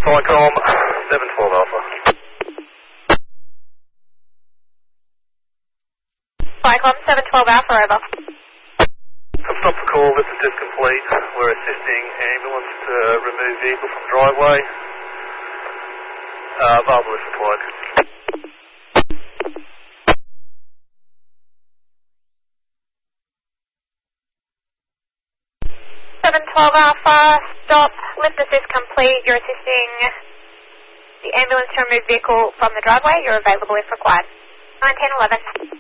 Vicom 712 Alpha. Vicom 712 Alpha, over. Stop the call, this is complete. We're assisting ambulance to remove vehicle from driveway. Available if required. 712 Alpha, stop, lift assist complete, you're assisting the ambulance to remove vehicle from the driveway, you're available if required. 1911.